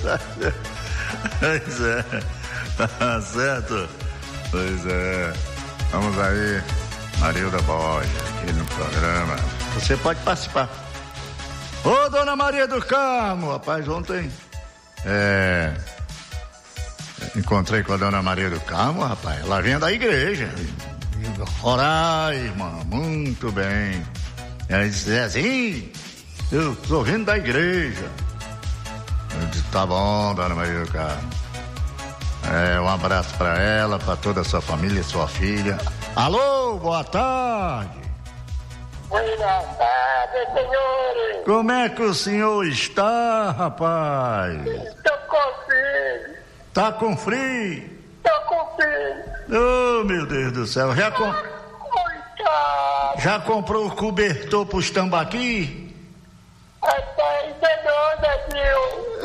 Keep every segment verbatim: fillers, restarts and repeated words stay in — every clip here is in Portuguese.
Pois é. Tá certo? Pois é. Vamos aí, Marilda Borges, aqui no programa. Você pode participar. Ô, dona Maria do Carmo, rapaz, ontem é, encontrei com a dona Maria do Carmo, rapaz, ela vinha da igreja. Orar, irmã, muito bem. E aí disse, Zezinho, eu tô vindo da igreja. Eu disse, tá bom, dona Maria do Carmo. É, um abraço pra ela, pra toda a sua família, sua filha. Alô, boa tarde. Boa tarde, senhores. Como é que o senhor está, rapaz? Estou com frio. Tá com frio? Estou com frio. Oh, meu Deus do céu. Já, com... Coitado. Já comprou o cobertor pros tambaqui? Até ainda não, Zezinho.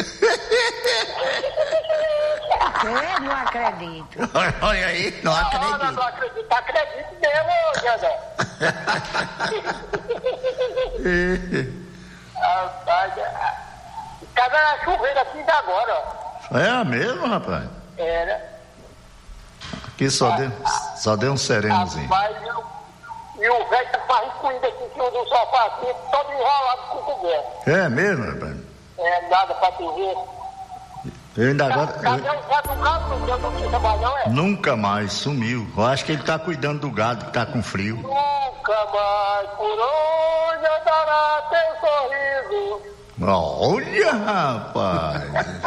Eu não acredito. Olha aí, não acredito. Não, não acredito. Acredito mesmo, Zezé. Rapaz, cada chuveiro assim ainda agora, ó. É mesmo, rapaz? Era. Aqui só, ah, deu, ah, só deu um serenozinho. Rapaz, e o velho tá farricuindo aqui em cima do sofá, assim, todo enrolado com o coberto. É mesmo, rapaz? É, nada pra te ver. Eu ainda agora. Cadê eu... o Zé do Gado? Não deu notícia mais, não é? Nunca mais, sumiu. Eu acho que ele tá cuidando do gado que tá com frio. Nunca mais, por onde andará teu sorriso? Olha, rapaz.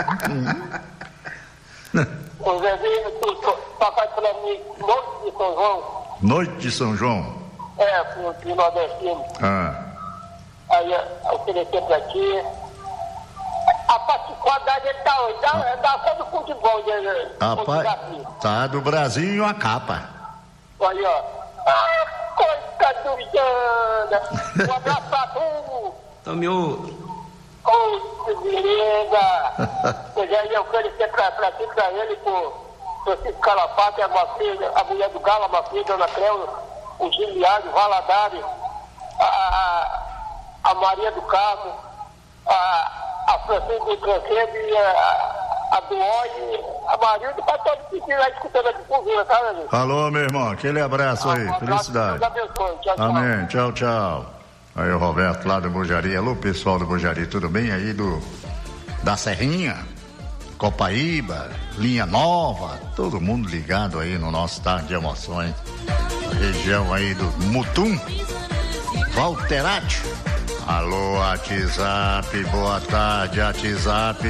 O Zezinho, tu toca pra mim, Noite de São João. Noite de São João? É, pro nordestino. Ah. Aí, oferecer pra ti. A particularidade ele tá hoje, é da fã do futebol, né? Rapaz, tá do Brasil e uma capa. Olha, ó. Ah, coisa do Jana. Um abraço pra tu. Tome o... Ô, beleza. Pois aí eu quero dizer pra, pra ti, pra ele, pro Francisco Calafate, a Mafia, a mulher do Galo, a Mafia, Dona Creu, o Giliário, o Valadares, a, a, a Maria do Carmo, a, a Francisco do Tranqueiro e a, a do Oi, a Marilda, pra todo mundo lá escutando a difusão, tá, meu? Falou, meu irmão, aquele abraço aí, um felicidade. Abraço, tchau, tchau. Amém, tchau, tchau. Aí o Roberto lá do Bujari. Alô, pessoal do Bujari, tudo bem aí do da Serrinha, Copaíba, Linha Nova, todo mundo ligado aí no nosso Tarde de Emoções, região aí do Mutum, Valterati. Alô, WhatsApp, boa tarde, WhatsApp.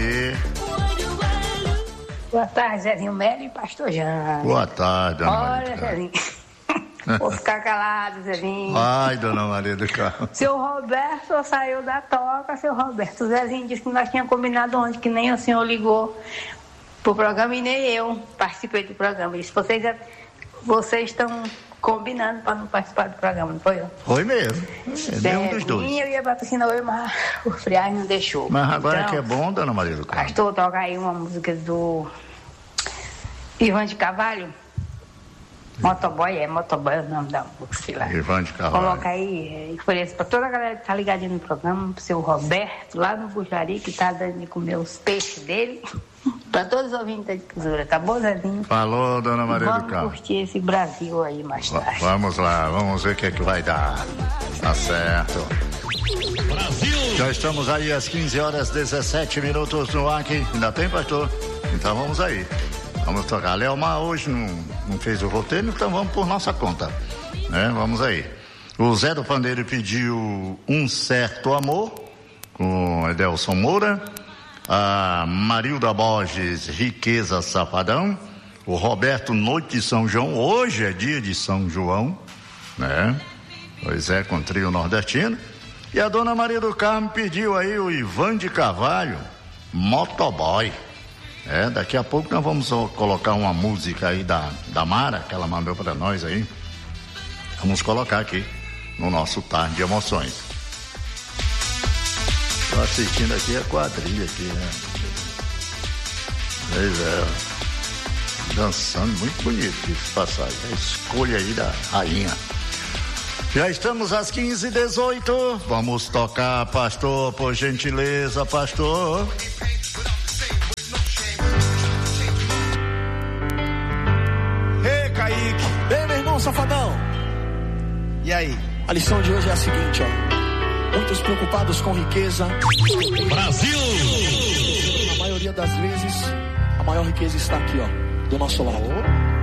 Boa tarde, Zezinho Melo e Pastor Jânio. Boa tarde, dona Olha, Maria. Zezinho. Vou ficar calado, Zezinho. Ai, dona Maria do Carmo. Seu Roberto saiu da toca, seu Roberto. O Zezinho disse que nós tínhamos combinado ontem, que nem o senhor ligou pro programa e nem eu participei do programa. Ele disse, vocês, vocês estão combinando para não participar do programa, não foi eu? Foi mesmo. É nenhum dos dois. Eu ia pra piscina hoje, mas o friagem não deixou. Mas agora então, que é bom, dona Maria do Carmo. Pastor, toca aí uma música do Ivan de Carvalho. Motoboy, é Motoboy é o nome da música. Ivan de Carvalho. Coloca aí, é, ofereço pra toda a galera que tá ligadinha no programa, pro seu Roberto, lá no Bujari, que tá dando de comer os peixes dele, pra todos os ouvintes da difusora, tá bom, Zezinho? Falou, dona Maria vamos do Carmo. Vamos curtir esse Brasil aí mais tarde. Vamos lá, vamos ver o que é que vai dar. Tá certo. Brasil! Já estamos aí às quinze horas, dezessete minutos no ar aqui. Ainda tem, pastor? Então vamos aí. Vamos tocar. Leomar hoje não, não fez o roteiro, então vamos por nossa conta. Né? Vamos aí. O Zé do Pandeiro pediu Um Certo Amor, com Edelson Moura. A Marilda Borges, Riqueza Safadão. O Roberto, Noite de São João. Hoje é dia de São João, né? Pois é, com trio nordestino. E a dona Maria do Carmo pediu aí o Ivan de Carvalho, Motoboy. É, daqui a pouco nós vamos colocar uma música aí da, da Mara, que ela mandou para nós aí. Vamos colocar aqui no nosso Tarde de Emoções. Estou assistindo aqui a quadrilha aqui, né? Pois é, dançando, muito bonito esse passagem. A escolha aí da rainha. Já estamos às quinze e dezoito. Vamos tocar, pastor, por gentileza, pastor. Safadão. E aí? A lição de hoje é a seguinte, ó. Muitos preocupados com riqueza. Brasil! Na maioria das vezes, a maior riqueza está aqui, ó, do nosso lado.